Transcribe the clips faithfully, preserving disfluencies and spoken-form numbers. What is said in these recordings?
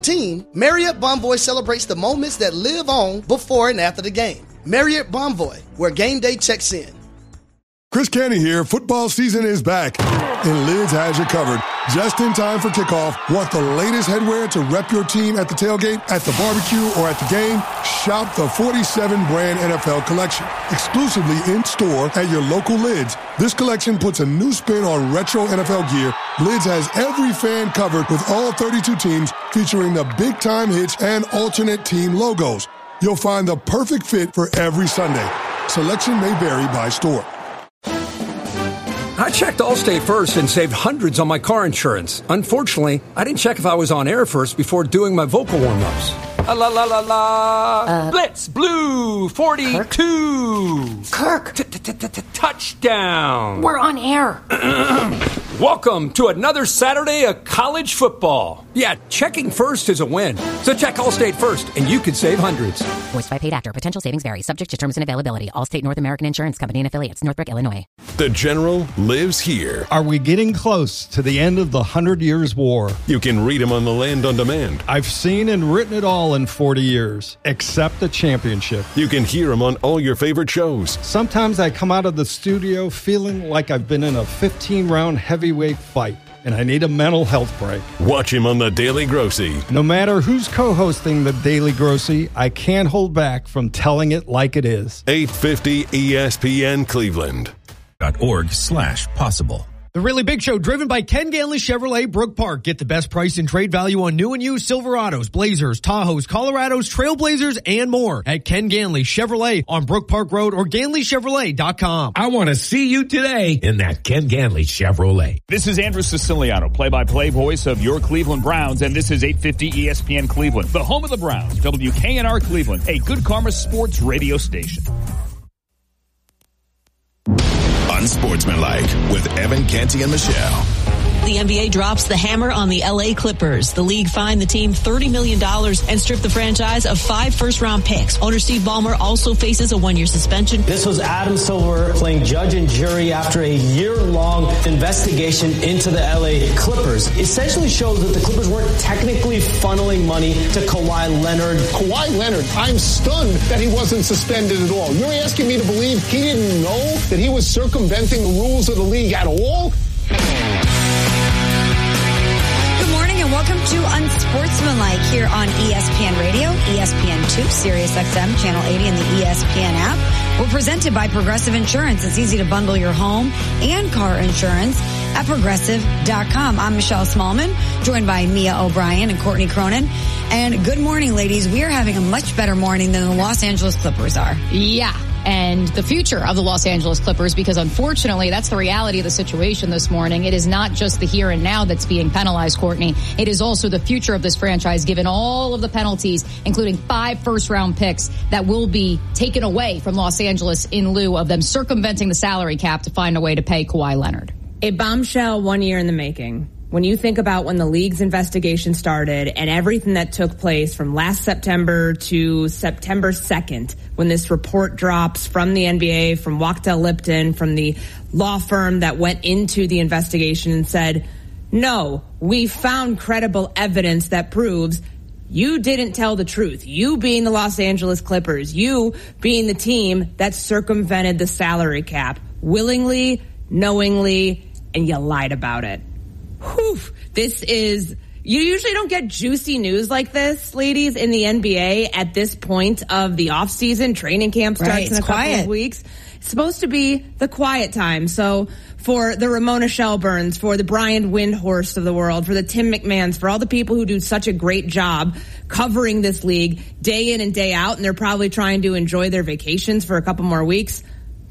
Team, Marriott Bonvoy celebrates the moments that live on before and after the game. Marriott Bonvoy, where game day checks in. Chris Canty here. Football season is back, and Lids has you covered. Just in time for kickoff. Want the latest headwear to rep your team at the tailgate, at the barbecue, or at the game? Shop the forty-seven brand N F L collection. Exclusively in-store at your local Lids. This collection puts a new spin on retro N F L gear. Lids has every fan covered with all thirty-two teams, featuring the big-time hits and alternate team logos. You'll find the perfect fit for every Sunday. Selection may vary by store. I checked Allstate first and saved hundreds on my car insurance. Unfortunately, I didn't check if I was on air first before doing my vocal warm-ups. La la la la la. Uh, Blitz Blue forty-two. Kirk. Touchdown. We're on air. Welcome to another Saturday of college football. Yeah, checking first is a win. So check Allstate first, and you can save hundreds. Voiced by paid actor. Potential savings vary. Subject to terms and availability. Allstate North American Insurance Company and affiliates. Northbrook, Illinois. The General lives here. Are we getting close to the end of the Hundred Years' War? You can read him on the Land on Demand. I've seen and written it all in forty years, except the championship. You can hear him on all your favorite shows. Sometimes I come out of the studio feeling like I've been in a fifteen-round heavyweight fight, and I need a mental health break. Watch him on The Daily Grossy. No matter who's co-hosting The Daily Grossy, I can't hold back from telling it like it is. eight fifty E S P N Cleveland. .org slash possible. The Really Big Show, driven by Ken Ganley Chevrolet, Brook Park. Get the best price and trade value on new and used Silverados, Blazers, Tahoes, Colorados, Trailblazers, and more at Ken Ganley Chevrolet on Brook Park Road or Ganley Chevrolet dot com. I want to see you today in that Ken Ganley Chevrolet. This is Andrew Siciliano, play-by-play voice of your Cleveland Browns, and this is eight fifty E S P N Cleveland, the home of the Browns, W K N R Cleveland, a Good Karma Sports radio station. Unsportsmanlike with Evan Canty and Michelle. The N B A drops the hammer on the L A Clippers. The league fined the team thirty million dollars and stripped the franchise of five first-round picks. Owner Steve Ballmer also faces a one-year suspension. This was Adam Silver playing judge and jury after a year-long investigation into the L A Clippers. Essentially shows that the Clippers weren't technically funneling money to Kawhi Leonard. Kawhi Leonard, I'm stunned that he wasn't suspended at all. You're asking me to believe he didn't know that he was circumventing the rules of the league at all? Welcome to Unsportsmanlike here on E S P N Radio, E S P N two, Sirius X M, Channel eighty, and the E S P N app. We're presented by Progressive Insurance. It's easy to bundle your home and car insurance at Progressive dot com. I'm Michelle Smallman, joined by Mia O'Brien and Courtney Cronin. And good morning, ladies. We are having a much better morning than the Los Angeles Clippers are. Yeah. And the future of the Los Angeles Clippers, because unfortunately that's the reality of the situation this morning. It is not just the here and now that's being penalized, Courtney. It is also the future of this franchise, given all of the penalties, including five first-round picks that will be taken away from Los Angeles in lieu of them circumventing the salary cap to find a way to pay Kawhi Leonard. A bombshell one year in the making. When you think about when the league's investigation started and everything that took place from last September to September second, when this report drops from the N B A, from Wachtell Lipton, from the law firm that went into the investigation and said, no, we found credible evidence that proves you didn't tell the truth. You being the Los Angeles Clippers, you being the team that circumvented the salary cap willingly, knowingly, and you lied about it. Whew, this is, you usually don't get juicy news like this, ladies, in the N B A at this point of the offseason. Training camp starts right, in a quiet. couple of weeks. It's supposed to be the quiet time. So for the Ramona Shelburnes, for the Brian Windhorst of the world, for the Tim McMahons, for all the people who do such a great job covering this league day in and day out, and they're probably trying to enjoy their vacations for a couple more weeks.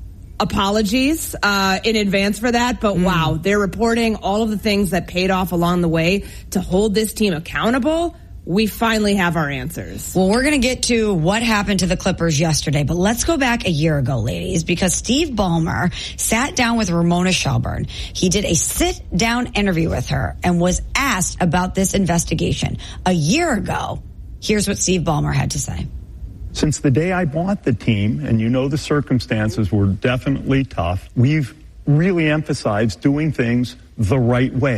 Apologies uh, in advance for that, but mm. wow, they're reporting all of the things that paid off along the way to hold this team accountable. We finally have our answers. Well, we're going to get to what happened to the Clippers yesterday, but let's go back a year ago, ladies, because Steve Ballmer sat down with Ramona Shelburne. He did a sit-down interview with her and was asked about this investigation. A year ago, here's what Steve Ballmer had to say. Since the day I bought the team, and you know the circumstances were definitely tough, we've really emphasized doing things the right way.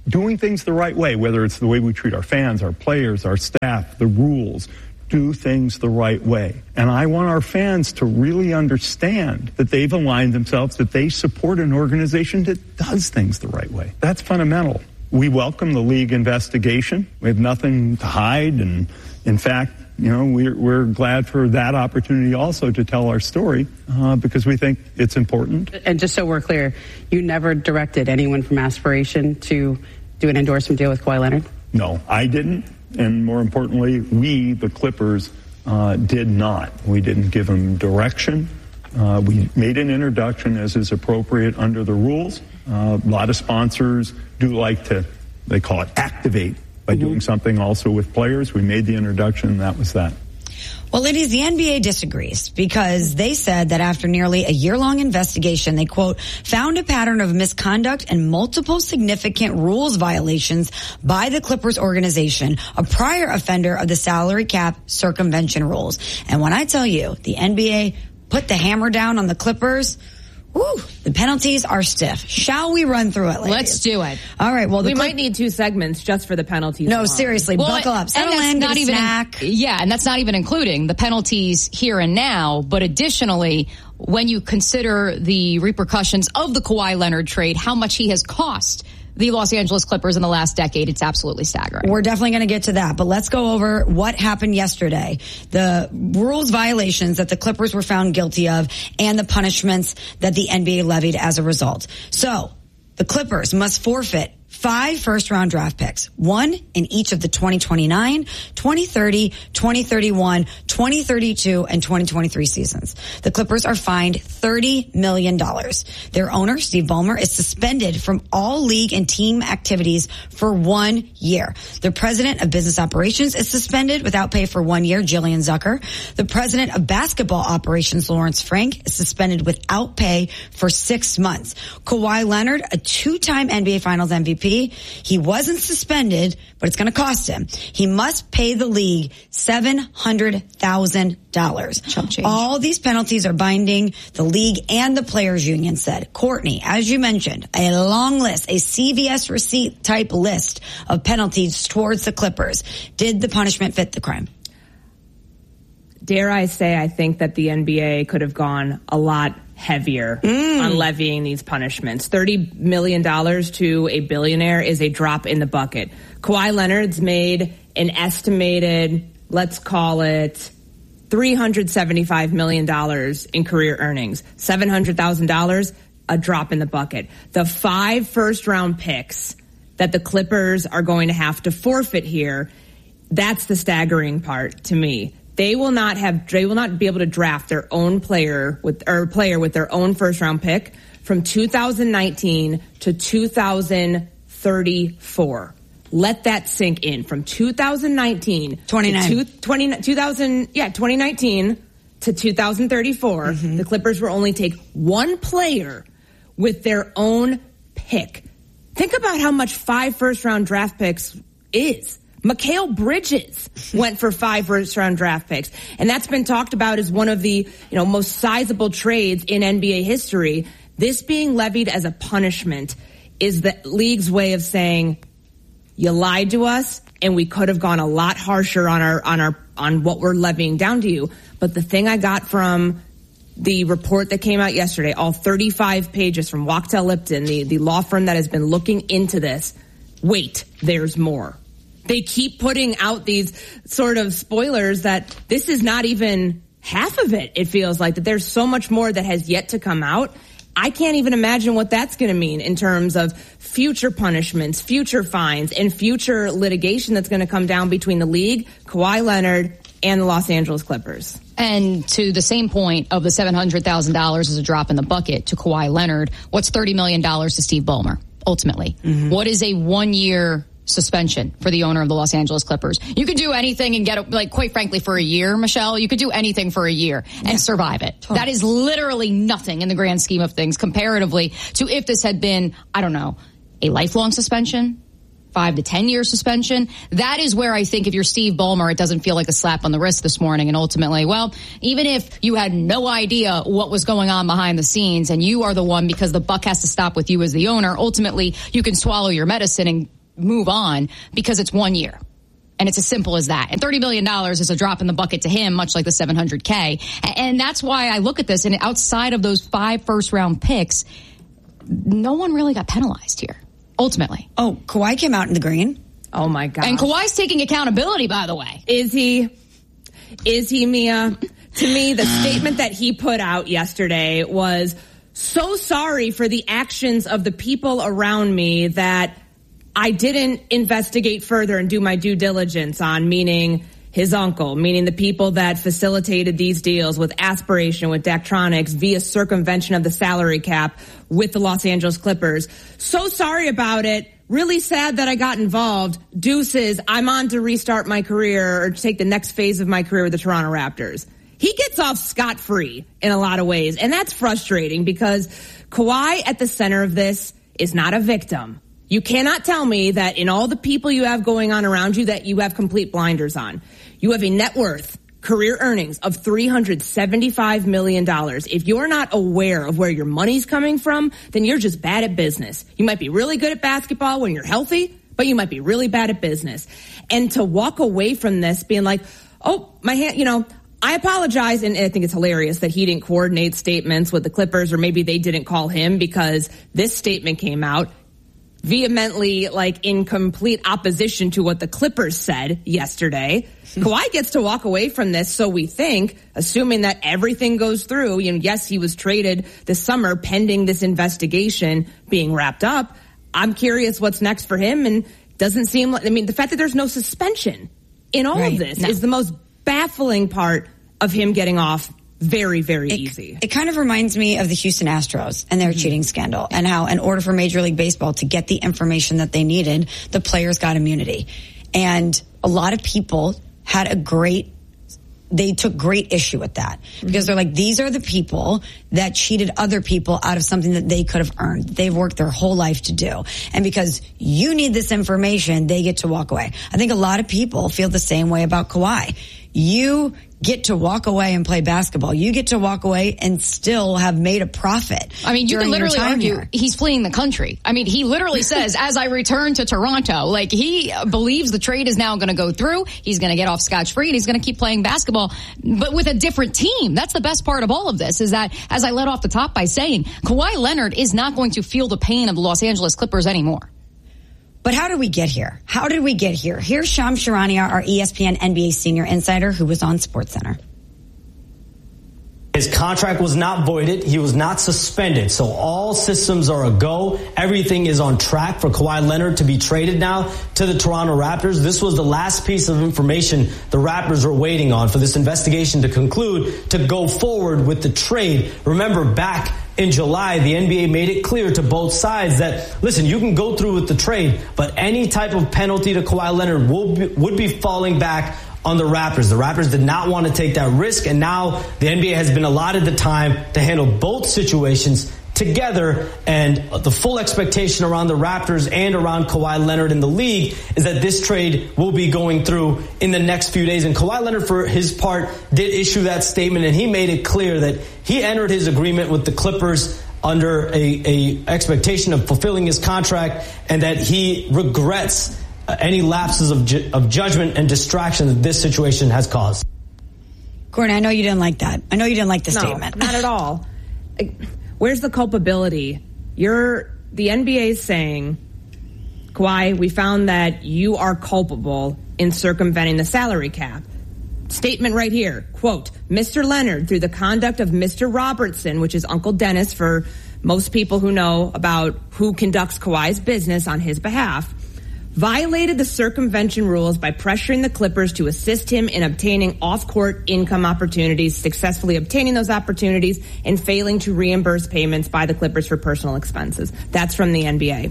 doing things the right way, whether it's the way we treat our fans, our players, our staff, the rules. Do things the right way. And I want our fans to really understand that they've aligned themselves, that they support an organization that does things the right way. That's fundamental. We welcome the league investigation. We have nothing to hide. And in fact, you know, we're, we're glad for that opportunity also to tell our story uh, because we think it's important. And just so we're clear, you never directed anyone from Aspiration to do an endorsement deal with Kawhi Leonard? No, I didn't. And more importantly, we, the Clippers, uh, did not. We didn't give them direction. Uh, we made an introduction as is appropriate under the rules. Uh, a lot of sponsors do like to, they call it activate by mm-hmm. doing something also with players. We made the introduction, and that was that. Well, ladies, the N B A disagrees because they said that after nearly a year-long investigation, they, quote, found a pattern of misconduct and multiple significant rules violations by the Clippers organization, a prior offender of the salary cap circumvention rules. And when I tell you the N B A put the hammer down on the Clippers, woo, the penalties are stiff. Shall we run through it, ladies? Let's do it. All right. Well, we the might need two segments just for the penalties. No, alone. seriously, well, buckle up. Settle in, get a even snack. In, yeah, and that's not even including the penalties here and now. But additionally, when you consider the repercussions of the Kawhi Leonard trade, how much he has cost the Los Angeles Clippers in the last decade, it's absolutely staggering. We're definitely going to get to that, but let's go over what happened yesterday. The rules violations that the Clippers were found guilty of and the punishments that the N B A levied as a result. So, the Clippers must forfeit five first-round draft picks, one in each of the twenty twenty-nine, twenty thirty, twenty thirty-one, twenty thirty-two, and twenty twenty-three seasons. The Clippers are fined thirty million dollars. Their owner, Steve Ballmer, is suspended from all league and team activities for one year. The president of business operations is suspended without pay for one year, Jillian Zucker. The president of basketball operations, Lawrence Frank, is suspended without pay for six months. Kawhi Leonard, a two-time N B A Finals M V P, he wasn't suspended, but it's going to cost him. He must pay the league seven hundred thousand dollars. All these penalties are binding, the league and the players union said. Courtney, as you mentioned, a long list, a C V S receipt type list of penalties towards the Clippers. Did the punishment fit the crime? Dare I say, I think that the N B A could have gone a lot heavier mm. on levying these punishments. thirty million dollars to a billionaire is a drop in the bucket. Kawhi Leonard's made an estimated, let's call it, three hundred seventy-five million dollars in career earnings. seven hundred thousand dollars, a drop in the bucket. The five first-round picks that the Clippers are going to have to forfeit here, that's the staggering part to me. They will not have. They will not be able to draft their own player with or player with their own first round pick from two thousand nineteen to two thousand thirty-four. Let that sink in. From two thousand nineteen, twenty-nine, to twenty, two thousand, yeah, twenty nineteen to two thousand thirty-four. Mm-hmm. The Clippers will only take one player with their own pick. Think about how much five first round draft picks is. Mikal Bridges went for five first-round draft picks, and that's been talked about as one of the, you know, most sizable trades in N B A history. This being levied as a punishment is the league's way of saying, you lied to us, and we could have gone a lot harsher on our on our on what we're levying down to you. But the thing I got from the report that came out yesterday, all thirty-five pages from Wachtell Lipton, the, the law firm that has been looking into this, wait, there's more. They keep putting out these sort of spoilers that this is not even half of it, it feels like, that there's so much more that has yet to come out. I can't even imagine what that's going to mean in terms of future punishments, future fines, and future litigation that's going to come down between the league, Kawhi Leonard, and the Los Angeles Clippers. And to the same point of the seven hundred thousand dollars as a drop in the bucket to Kawhi Leonard, what's thirty million dollars to Steve Ballmer, ultimately? Mm-hmm. What is a one-year suspension for the owner of the Los Angeles Clippers? You could do anything and get, like, quite frankly, for a year, Michelle, you could do anything for a year and yeah. survive it. Totally. That is literally nothing in the grand scheme of things comparatively to if this had been, I don't know, a lifelong suspension, five to ten year suspension. That is where I think if you're Steve Ballmer, it doesn't feel like a slap on the wrist this morning. And ultimately, well, even if you had no idea what was going on behind the scenes and you are the one, because the buck has to stop with you as the owner, ultimately you can swallow your medicine and move on because it's one year. And it's as simple as that. And thirty million dollars is a drop in the bucket to him, much like the seven hundred K. And that's why I look at this. And outside of those five first-round picks, no one really got penalized here, ultimately. Oh, Kawhi came out in the green. Oh, my God. And Kawhi's taking accountability, by the way. Is he? Is he, Mia? To me, the statement that he put out yesterday was, so sorry for the actions of the people around me that I didn't investigate further and do my due diligence on, meaning his uncle, meaning the people that facilitated these deals with Aspiration, with Daktronics, via circumvention of the salary cap with the Los Angeles Clippers. So sorry about it. Really sad that I got involved. Deuces, I'm on to restart my career or take the next phase of my career with the Toronto Raptors. He gets off scot-free in a lot of ways, and that's frustrating because Kawhi at the center of this is not a victim. You cannot tell me that in all the people you have going on around you that you have complete blinders on. You have a net worth, career earnings of three hundred seventy-five million dollars. If you're not aware of where your money's coming from, then you're just bad at business. You might be really good at basketball when you're healthy, but you might be really bad at business. And to walk away from this being like, oh, my hand, you know, I apologize, and I think it's hilarious that he didn't coordinate statements with the Clippers, or maybe they didn't call him because this statement came out vehemently, like in complete opposition to what the Clippers said yesterday. Kawhi gets to walk away from this, so we think, assuming that everything goes through. You know, yes, he was traded this summer pending this investigation being wrapped up. I'm curious what's next for him, and doesn't seem like, I mean, the fact that there's no suspension in all right. of this no. is the most baffling part of him getting off very, very it, easy. It kind of reminds me of the Houston Astros and their mm-hmm. cheating scandal, and how in order for Major League Baseball to get the information that they needed, the players got immunity. And a lot of people had a great, they took great issue with that because mm-hmm. they're like, these are the people that cheated other people out of something that they could have earned. They've worked their whole life to do. And because you need this information, they get to walk away. I think a lot of people feel the same way about Kawhi. You get to walk away and play basketball. You get to walk away and still have made a profit. I mean, you can literally argue here. He's fleeing the country. I mean, he literally says, as I return to Toronto, like he believes the trade is now going to go through. He's going to get off scotch-free and he's going to keep playing basketball, but with a different team. That's the best part of all of this, is that, as I led off the top by saying, Kawhi Leonard is not going to feel the pain of the Los Angeles Clippers anymore. But how did we get here? How did we get here? Here's Shams Charania, our E S P N N B A senior insider, who was on SportsCenter. His contract was not voided. He was not suspended. So all systems are a go. Everything is on track for Kawhi Leonard to be traded now to the Toronto Raptors. This was the last piece of information the Raptors were waiting on for this investigation to conclude, to go forward with the trade. Remember, back in July, the N B A made it clear to both sides that, listen, you can go through with the trade, but any type of penalty to Kawhi Leonard will be, would be falling back on the Raptors. The Raptors did not want to take that risk, and now the N B A has been allotted the time to handle both situations together, and the full expectation around the Raptors and around Kawhi Leonard in the league is that this trade will be going through in the next few days. And Kawhi Leonard, for his part, did issue that statement, and he made it clear that he entered his agreement with the Clippers under a, a expectation of fulfilling his contract, and that he regrets uh, any lapses of, ju- of judgment and distraction that this situation has caused. Gordon, I know you didn't like that. I know you didn't like the no, statement. Not at all. Where's the culpability? You're, the N B A is saying, Kawhi, we found that you are culpable in circumventing the salary cap. Statement right here, quote, Mister Leonard, through the conduct of Mister Robertson, which is Uncle Dennis for most people who know about who conducts Kawhi's business on his behalf, violated the circumvention rules by pressuring the Clippers to assist him in obtaining off-court income opportunities, successfully obtaining those opportunities, and failing to reimburse payments by the Clippers for personal expenses. That's from the N B A.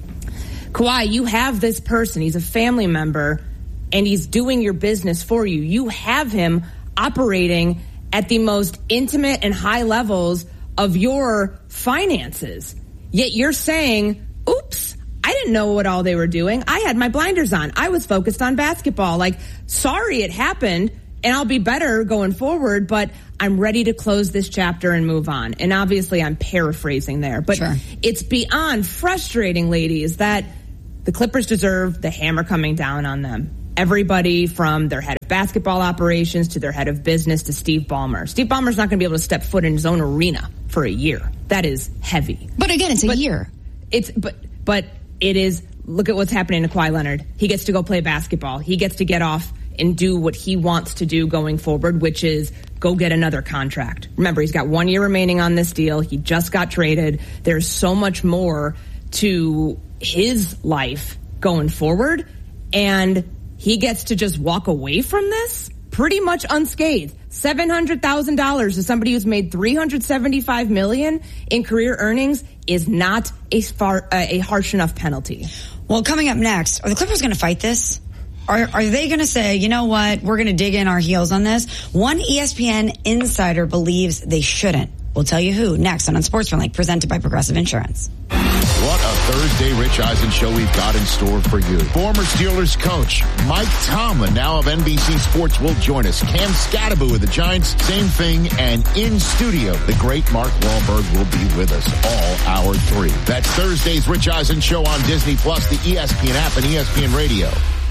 Kawhi, you have this person. He's a family member, and he's doing your business for you. You have him operating at the most intimate and high levels of your finances. Yet you're saying, oops, I didn't know what all they were doing. I had my blinders on. I was focused on basketball. Like, sorry it happened, and I'll be better going forward, but I'm ready to close this chapter and move on. And obviously I'm paraphrasing there, but sure. It's beyond frustrating, ladies, that The Clippers deserve the hammer coming down on them. Everybody from their head of basketball operations to their head of business to Steve Ballmer. Steve Ballmer's not going to be able to step foot in his own arena for a year. That is heavy. But again, it's a but year. It's but but it is. Look at what's happening to Kawhi Leonard. He gets to go play basketball. He gets to get off and do what he wants to do going forward, which is go get another contract. Remember, he's got one year remaining on this deal. He just got traded. There's so much more to his life going forward, and he gets to just walk away from this pretty much unscathed. seven hundred thousand dollars to somebody who's made three hundred seventy-five million dollars in career earnings is not a, far, uh, a harsh enough penalty. Well, coming up next, are the Clippers going to fight this? Are, are they going to say, you know what, we're going to dig in our heels on this? One E S P N insider believes they shouldn't. We'll tell you who next on Unsportsmanlike, presented by Progressive Insurance. What a Thursday Rich Eisen show we've got in store for you. Former Steelers coach Mike Tomlin, now of N B C Sports, will join us. Cam Scatterbo of the Giants, same thing. And in studio, the great Mark Wahlberg will be with us all hour three. That's Thursday's Rich Eisen show on Disney Plus, the E S P N app, and E S P N Radio.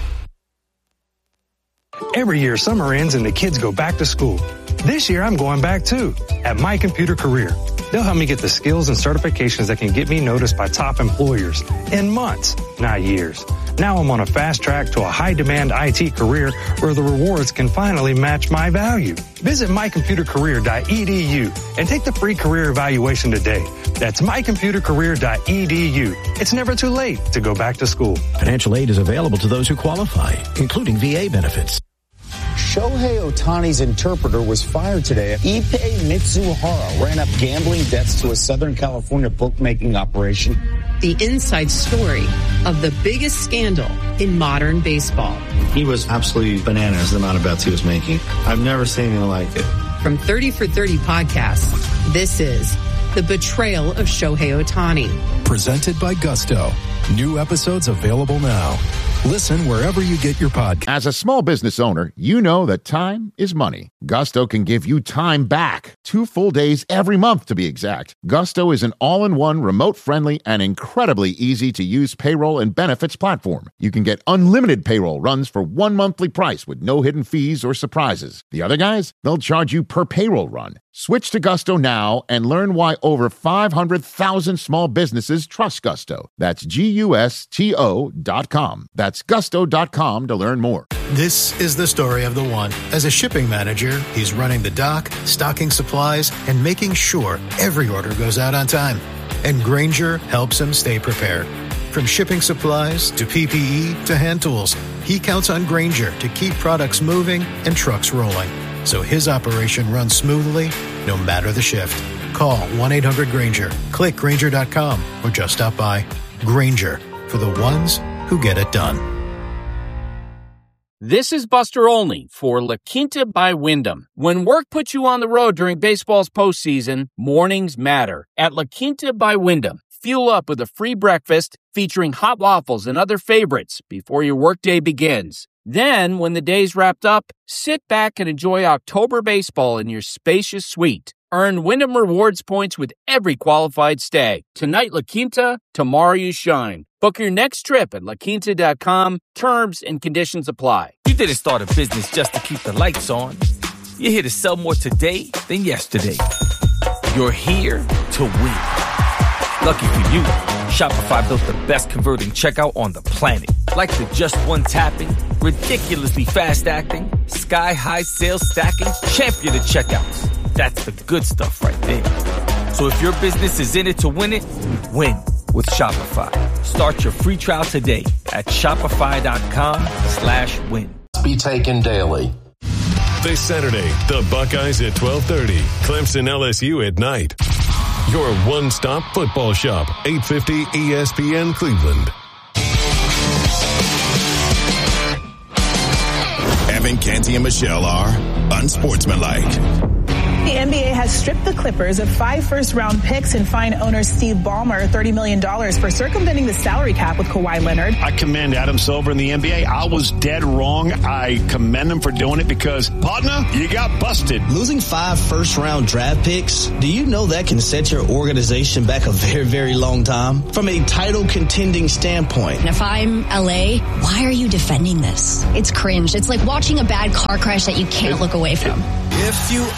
Every year, summer ends and the kids go back to school. This year, I'm going back too, at My Computer Career. They'll help me get the skills and certifications that can get me noticed by top employers in months, not years. Now I'm on a fast track to a high-demand I T career where the rewards can finally match my value. Visit my computer career dot e d u and take the free career evaluation today. That's my computer career dot e d u. It's never too late to go back to school. Financial aid is available to those who qualify, including V A benefits. Shohei Ohtani's interpreter was fired today. Ippei Mitsuhara ran up gambling debts to a Southern California bookmaking operation. The inside story of the biggest scandal in modern baseball. He was absolutely bananas, the amount of bets he was making. I've never seen anything like it. From thirty for thirty podcasts, this is The Betrayal of Shohei Ohtani. Presented by Gusto. New episodes available now. Listen wherever you get your podcast. As a small business owner, you know that time is money. Gusto can give you time back. Two full days every month, to be exact. Gusto is an all-in-one, remote-friendly, and incredibly easy-to-use payroll and benefits platform. You can get unlimited payroll runs for one monthly price with no hidden fees or surprises. The other guys, they'll charge you per payroll run. Switch to Gusto now and learn why over five hundred thousand small businesses trust Gusto. That's G U S T O dot com. That's gusto dot com to learn more. This is the story of the one. As a shipping manager, he's running the dock, stocking supplies, and making sure every order goes out on time. And Grainger helps him stay prepared. From shipping supplies to P P E to hand tools, he counts on Grainger to keep products moving and trucks rolling, so his operation runs smoothly no matter the shift. Call one eight hundred Grainger, click Grainger dot com, or just stop by. Grainger, for the ones who get it done. This is Buster Olney for La Quinta by Wyndham. When work puts you on the road during baseball's postseason, mornings matter. At La Quinta by Wyndham, fuel up with a free breakfast featuring hot waffles and other favorites before your workday begins. Then, when the day's wrapped up, sit back and enjoy October baseball in your spacious suite. Earn Wyndham Rewards points with every qualified stay. Tonight, La Quinta, tomorrow you shine. Book your next trip at la quinta dot com. Terms and conditions apply. You didn't start a business just to keep the lights on. You're here to sell more today than yesterday. You're here to win. Lucky for you, Shopify built the best converting checkout on the planet. Like the just one tapping, ridiculously fast acting, sky-high sales stacking, champion of checkouts. That's the good stuff right there. So if your business is in it to win it, win with Shopify. Start your free trial today at shopify.com slash win. Be taken daily. This Saturday, the Buckeyes at twelve thirty, Clemson L S U at night. Your one-stop football shop, eight fifty E S P N Cleveland. Evan, Canty, and Michelle are unsportsmanlike. The N B A has stripped the Clippers of five first-round picks and fined owner Steve Ballmer thirty million dollars for circumventing the salary cap with Kawhi Leonard. I commend Adam Silver in the N B A. I was dead wrong. I commend him for doing it because, partner, you got busted. Losing five first-round draft picks, do you know that can set your organization back a very, very long time? From a title-contending standpoint. And if I'm L A, why are you defending this? It's cringe. It's like watching a bad car crash that you can't look away from. If you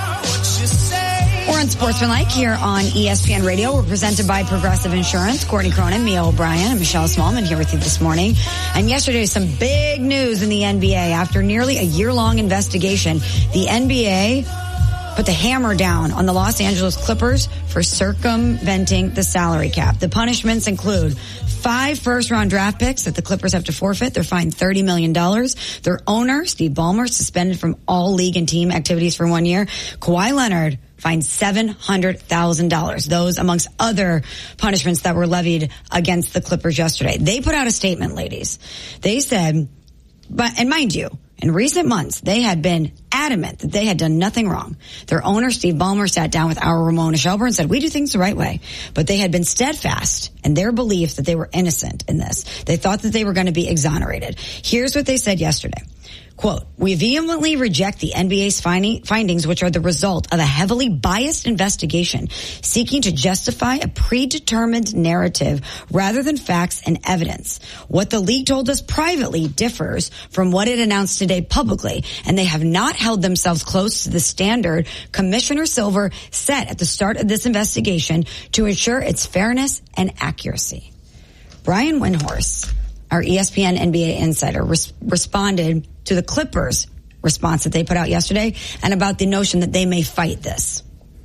We're on Sportsmanlike here on E S P N Radio. We're presented by Progressive Insurance. Courtney Cronin, Mia O'Brien, and Michelle Smallman here with you this morning. And yesterday, some big news in the N B A. After nearly a year-long investigation, the N B A put the hammer down on the Los Angeles Clippers for circumventing the salary cap. The punishments include five first-round draft picks that the Clippers have to forfeit. They're fined thirty million dollars. Their owner, Steve Ballmer, suspended from all league and team activities for one year. Kawhi Leonard fined seven hundred thousand dollars. Those amongst other punishments that were levied against the Clippers yesterday. They put out a statement, ladies. They said, but, and mind you, in recent months, they had been adamant that they had done nothing wrong. Their owner, Steve Ballmer, sat down with our Ramona Shelburne and said, we do things the right way. But they had been steadfast in their belief that they were innocent in this. They thought that they were going to be exonerated. Here's what they said yesterday. Quote, we vehemently reject the N B A's finding, findings, which are the result of a heavily biased investigation seeking to justify a predetermined narrative rather than facts and evidence. What the league told us privately differs from what it announced today publicly, and they have not held themselves close to the standard Commissioner Silver set at the start of this investigation to ensure its fairness and accuracy. Brian Windhorst, our E S P N N B A insider, res- responded to the Clippers' response that they put out yesterday and about the notion that they may fight this.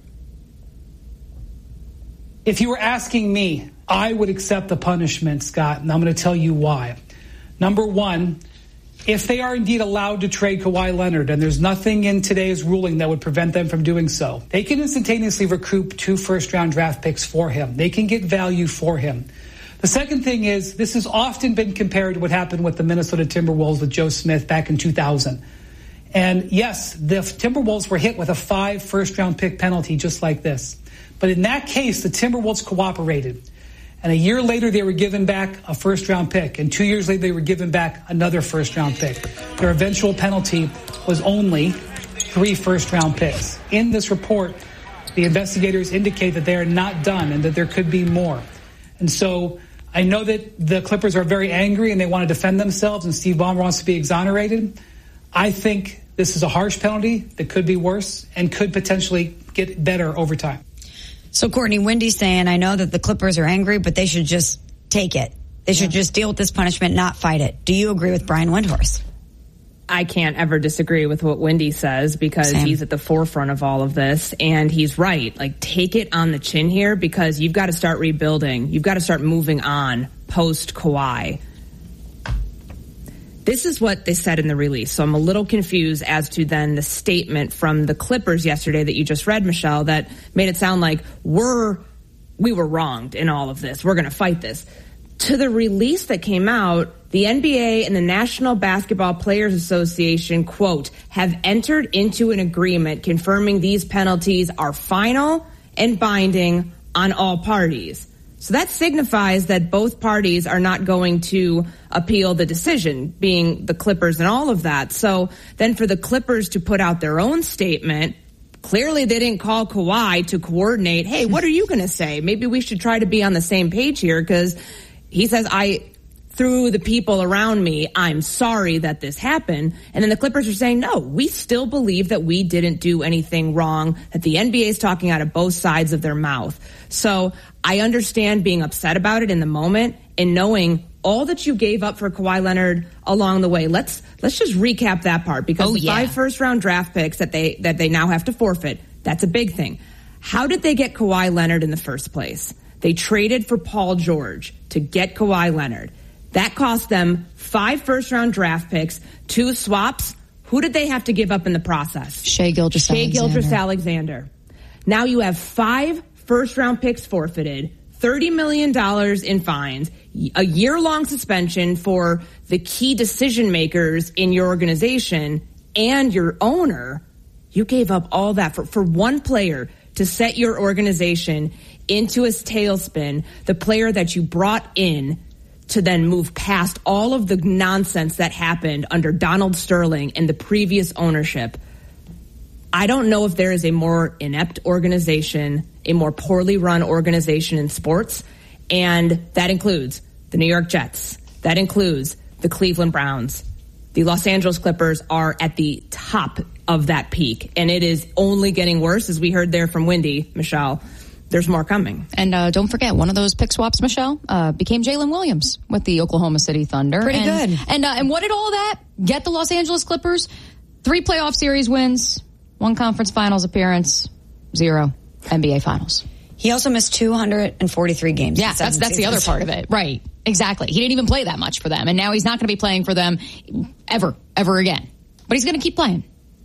If you were asking me, I would accept the punishment, Scott, and I'm going to tell you why. Number one, if they are indeed allowed to trade Kawhi Leonard, and there's nothing in today's ruling that would prevent them from doing so, they can instantaneously recoup two first-round draft picks for him. They can get value for him. The second thing is, this has often been compared to what happened with the Minnesota Timberwolves with Joe Smith back in two thousand. And yes, the Timberwolves were hit with a five first-round pick penalty just like this. But in that case, the Timberwolves cooperated. And a year later, they were given back a first-round pick. And two years later, they were given back another first-round pick. Their eventual penalty was only three first-round picks. In this report, the investigators indicate that they are not done and that there could be more. And so I know that the Clippers are very angry and they want to defend themselves, and Steve Ballmer wants to be exonerated. I think this is a harsh penalty that could be worse and could potentially get better over time. So, Courtney, Wendy's saying, I know that the Clippers are angry, but they should just take it. They should yeah. just deal with this punishment, not fight it. Do you agree with Brian Windhorst? I can't ever disagree with what Wendy says because Same. he's at the forefront of all of this, and he's right. Like, take it on the chin here because you've got to start rebuilding. You've got to start moving on post Kawhi. This is what they said in the release, so I'm a little confused as to then the statement from the Clippers yesterday that you just read, Michelle, that made it sound like we're we were wronged in all of this. We're going to fight this. To the release that came out, the N B A and the National Basketball Players Association, quote, have entered into an agreement confirming these penalties are final and binding on all parties. So that signifies that both parties are not going to appeal the decision, being the Clippers and all of that. So then for the Clippers to put out their own statement, clearly they didn't call Kawhi to coordinate, hey, what are you going to say? Maybe we should try to be on the same page here because he says, I, through the people around me, I'm sorry that this happened. And then the Clippers are saying, no, we still believe that we didn't do anything wrong, that the N B A is talking out of both sides of their mouth. So I understand being upset about it in the moment and knowing all that you gave up for Kawhi Leonard along the way. Let's let's just recap that part because oh, the yeah. five first round draft picks that they that they now have to forfeit, that's a big thing. How did they get Kawhi Leonard in the first place? They traded for Paul George to get Kawhi Leonard. That cost them five first-round draft picks, two swaps. Who did they have to give up in the process? Shai Gilgeous-Alexander. Shai Gilgeous-Alexander. Now you have five first-round picks forfeited, thirty million dollars in fines, a year-long suspension for the key decision-makers in your organization and your owner. You gave up all that for, for one player to set your organization into a tailspin, the player that you brought in to then move past all of the nonsense that happened under Donald Sterling and the previous ownership. I don't know if there is a more inept organization, a more poorly run organization in sports, and that includes the New York Jets. That includes the Cleveland Browns. The Los Angeles Clippers are at the top of that peak, and it is only getting worse, as we heard there from Wendy, Michelle. There's more coming. And uh, don't forget, one of those pick swaps, Michelle, uh, became Jalen Williams with the Oklahoma City Thunder. Pretty and, good. And uh, and what did all that get the Los Angeles Clippers? Three playoff series wins, one conference finals appearance, zero N B A finals. He also missed two hundred forty-three games. Yeah, that's that's the other part of it. Right, exactly. He didn't even play that much for them, and now he's not going to be playing for them ever, ever again. But he's going to keep playing.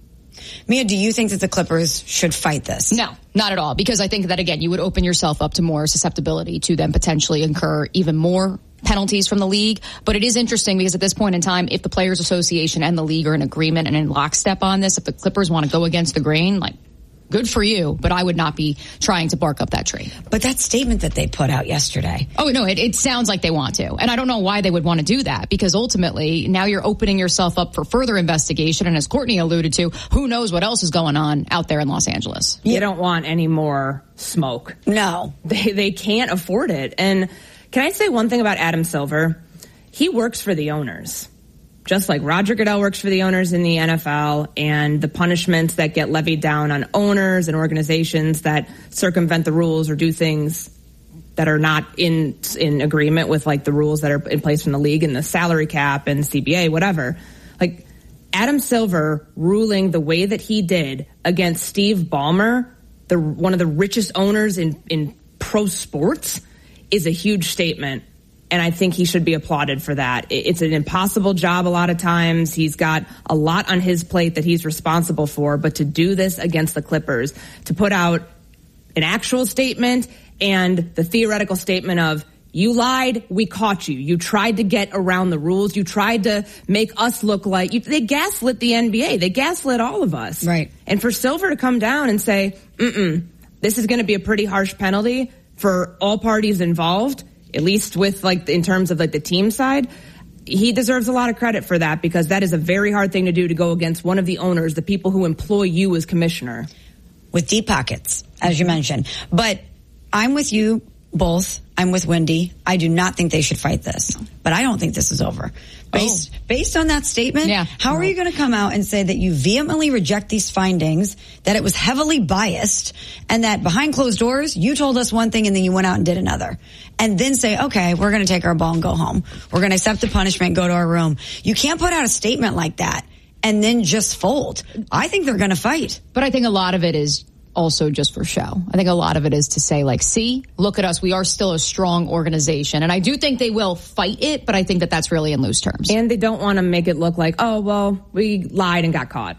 Mia, do you think that the Clippers should fight this? No, not at all. Because I think that, again, you would open yourself up to more susceptibility to then potentially incur even more penalties from the league. But it is interesting because at this point in time, if the Players Association and the league are in agreement and in lockstep on this, if the Clippers want to go against the grain, like, good for you, but I would not be trying to bark up that tree. But that statement that they put out yesterday. Oh, no, it, it sounds like they want to. And I don't know why they would want to do that, because ultimately now you're opening yourself up for further investigation. And as Courtney alluded to, who knows what else is going on out there in Los Angeles. You don't want any more smoke. No. They, they can't afford it. And can I say one thing about Adam Silver? He works for the owners. Just like Roger Goodell works for the owners in the N F L, and the punishments that get levied down on owners and organizations that circumvent the rules or do things that are not in in agreement with like the rules that are in place from the league and the salary cap and C B A, whatever. Like Adam Silver ruling the way that he did against Steve Ballmer, the one of the richest owners in, in pro sports, is a huge statement. And I think he should be applauded for that. It's an impossible job a lot of times. He's got a lot on his plate that he's responsible for. But to do this against the Clippers, to put out an actual statement and the theoretical statement of, you lied, we caught you. You tried to get around the rules. You tried to make us look like... You, they gaslit the N B A. They gaslit all of us. Right. And for Silver to come down and say, mm-mm, this is going to be a pretty harsh penalty for all parties involved, at least with like in terms of like the team side, he deserves a lot of credit for that, because that is a very hard thing to do, to go against one of the owners, the people who employ you as commissioner. With deep pockets, as you mentioned. But I'm with you both. I'm with Wendy. I do not think they should fight this, but I don't think this is over. Based, oh. based on that statement, yeah. how are you going to come out and say that you vehemently reject these findings, that it was heavily biased, and that behind closed doors, you told us one thing and then you went out and did another, and then say, okay, we're going to take our ball and go home. We're going to accept the punishment, go to our room. You can't put out a statement like that and then just fold. I think they're going to fight. But I think a lot of it is also just for show. I think a lot of it is to say, like, see, look at us. We are still a strong organization. And I do think they will fight it, but I think that that's really in loose terms. And they don't want to make it look like, oh, well, we lied and got caught.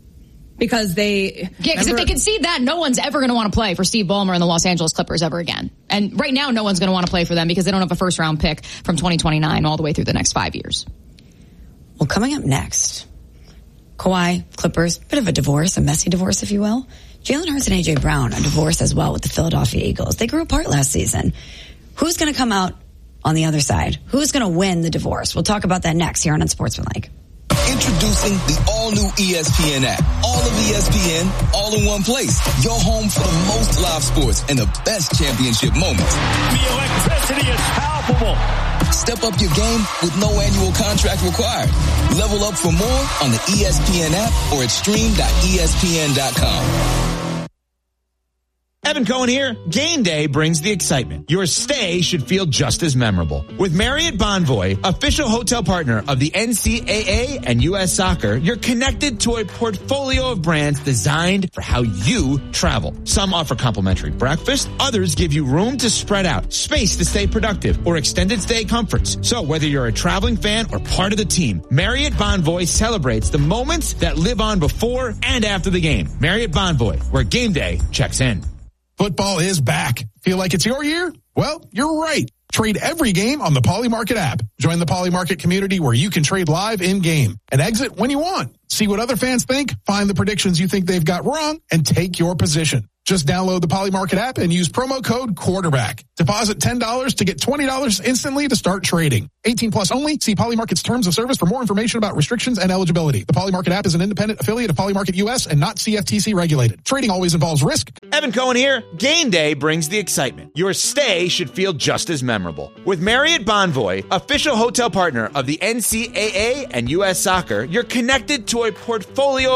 Because they... Yeah, because if they concede that, no one's ever going to want to play for Steve Ballmer and the Los Angeles Clippers ever again. And right now, no one's going to want to play for them because they don't have a first-round pick from twenty twenty-nine all the way through the next five years. Well, coming up next, Kawhi, Clippers, bit of a divorce, a messy divorce, if you will. Jalen Hurts and A J Brown, a divorce as well with the Philadelphia Eagles. They grew apart last season. Who's going to come out on the other side? Who's going to win the divorce? We'll talk about that next here on Unsportsmanlike. Introducing the all-new E S P N app. All of E S P N, all in one place. Your home for the most live sports and the best championship moments. The electricity is palpable. Step up your game with no annual contract required. Level up for more on the E S P N app or at stream dot E S P N dot com. Evan Cohen here. Game day brings the excitement. Your stay should feel just as memorable. With Marriott Bonvoy, official hotel partner of the N C double A and U S Soccer, you're connected to a portfolio of brands designed for how you travel. Some offer complimentary breakfast. Others give you room to spread out, space to stay productive, or extended stay comforts. So whether you're a traveling fan or part of the team, Marriott Bonvoy celebrates the moments that live on before and after the game. Marriott Bonvoy, where game day checks in. Football is back. Feel like it's your year? Well, you're right. Trade every game on the Poly Market app. Join the Poly Market community where you can trade live in-game and exit when you want. See what other fans think, find the predictions you think they've got wrong, and take your position. Just download the Poly Market app and use promo code quarterback. Deposit ten dollars to get twenty dollars instantly to start trading. eighteen plus only. See Poly Market's terms of service for more information about restrictions and eligibility. The Poly Market app is an independent affiliate of Poly Market U S and not C F T C regulated. Trading always involves risk. Evan Cohen here. Game day brings the excitement. Your stay should feel just as memorable. With Marriott Bonvoy, official hotel partner of the N C A A and U S Soccer, you're connected to a portfolio